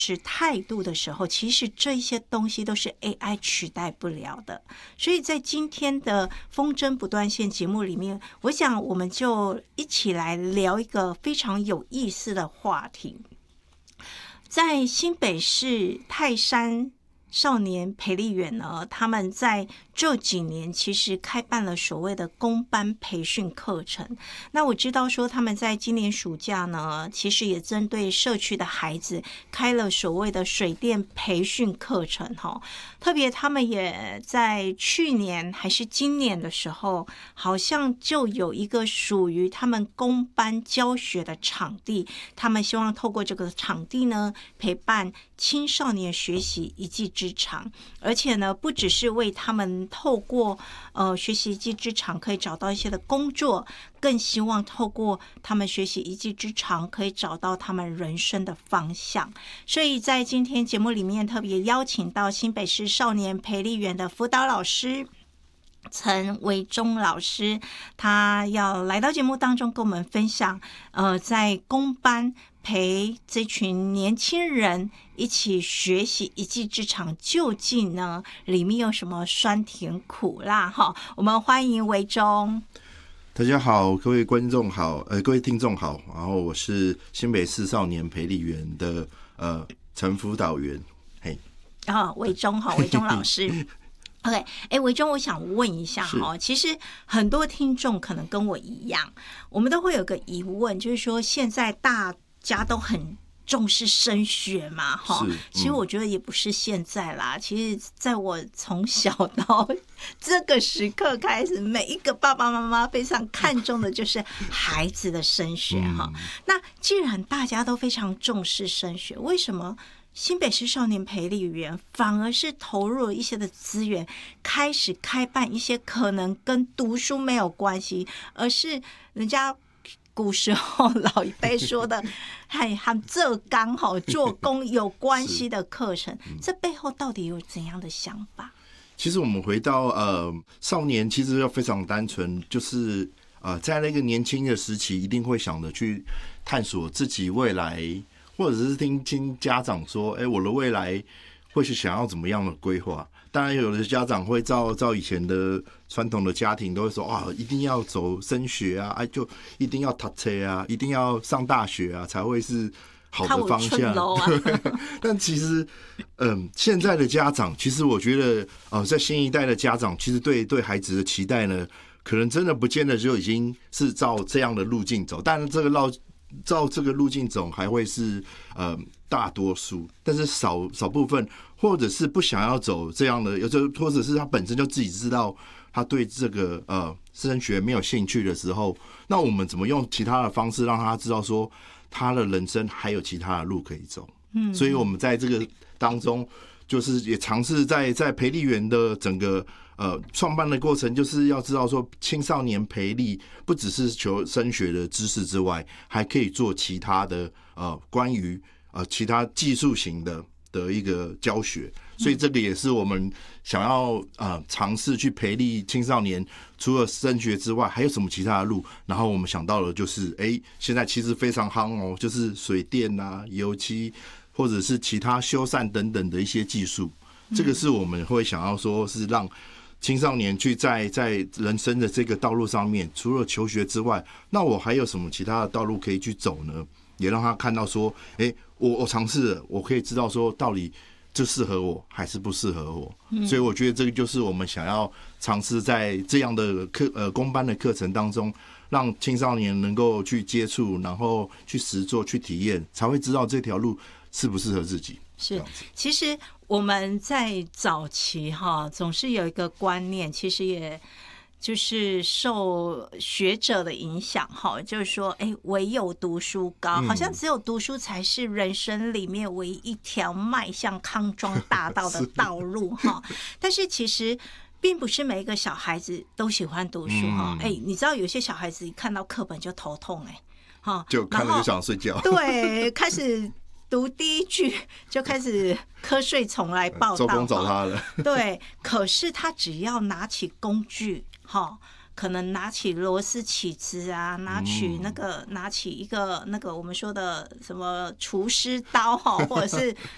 持态度的时候，其实这些东西都是 AI 取代不了的。所以在今天的风筝不断线节目里面，我想我们就一起来聊一个非常有意思的话题。在新北市泰山少年培力园呢，他们在这几年其实开办了所谓的公班培训课程。那我知道说他们在今年暑假呢，其实也针对社区的孩子开了所谓的水电培训课程哈。特别他们也在去年还是今年的时候，好像就有一个属于他们公班教学的场地，他们希望透过这个场地呢，陪伴青少年学习一技之长，而且呢，不只是为他们透过学习一技之长可以找到一些的工作，更希望透过他们学习一技之长可以找到他们人生的方向。所以在今天节目里面特别邀请到新北市少年培力园的辅导老师陈维忠老师，他要来到节目当中跟我们分享在公班陪这群年轻人一起学习一技之长，究竟呢里面有什么酸甜苦辣哈？我们欢迎维忠。 大家好，各位观众好，各位听众好，然后我是新北市少年培力园的陈辅导员，嘿， 维忠好，维忠老师。OK， 维忠，我想问一下哈，其实很多听众可能跟我一样，我们都会有个疑问，就是说现在大家都很重视升学嘛，哈，其实我觉得也不是现在啦，其实在我从小到这个时刻开始，每一个爸爸妈妈非常看重的就是孩子的升学哈。那既然大家都非常重视升学，为什么新北市少年培力园反而是投入了一些的资源，开始开办一些可能跟读书没有关系，而是人家古时候老一辈说的和做工做工有关系的课程，这背后到底有怎样的想法？ 其实我们回到少年，其实要非常单纯，就是在那个年轻的时期，一定会想着去探索自己未来，或者是听家长说，我的未来会是想要怎么样的规划。当然，有的家长会照以前的传统的家庭都会说一定要走升学啊，就一定要读册啊，一定要上大学啊，才会是好的方向。但其实，现在的家长，其实我觉得，在新一代的家长，其实对孩子的期待呢，可能真的不见得就已经是照这样的路径走，但是照这个路径走还会是大多数，但是少部分，或者是不想要走这样的，或者是他本身就自己知道他对这个升学没有兴趣的时候，那我们怎么用其他的方式让他知道说他的人生还有其他的路可以走？所以我们在这个当中，就是也尝试在培力园的整个创办的过程，就是要知道说青少年培力不只是求升学的知识之外，还可以做其他的关于其他技术型的一个教学，所以这个也是我们想要尝试去培力青少年，除了升学之外，还有什么其他的路？然后我们想到的就是，现在其实非常夯哦，就是水电啊、油漆，或者是其他修缮等等的一些技术。这个是我们会想要说是让青少年去在人生的这个道路上面，除了求学之外，那我还有什么其他的道路可以去走呢？也让他看到说，我尝试了，我可以知道说到底这适合我还是不适合我。所以我觉得这个就是我们想要尝试在这样的公班的课程当中，让青少年能够去接触，然后去实作、去体验，才会知道这条路适不适合自己。 是，其实我们在早期总是有一个观念，其实也就是受学者的影响就是说唯有读书高，好像只有读书才是人生里面唯一一条迈向康庄大道的道路但是其实并不是每一个小孩子都喜欢读书你知道有些小孩子一看到课本就头痛就看了就想睡觉， 对，开始读第一句就开始瞌睡虫来报道， 周公找他了。 对，可是他只要拿起工具可能拿起螺丝起子啊，拿起一个那个我们说的什么厨师刀或者是